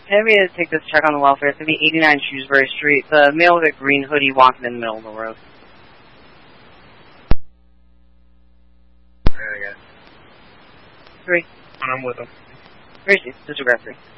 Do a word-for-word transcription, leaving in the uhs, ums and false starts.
Maybe to take this check on the welfare. It's going to be eighty-nine Shrewsbury Street. The male with a green hoodie walking in the middle of the road. Yeah, I guess. Three. And I'm with him. Three, disregard three.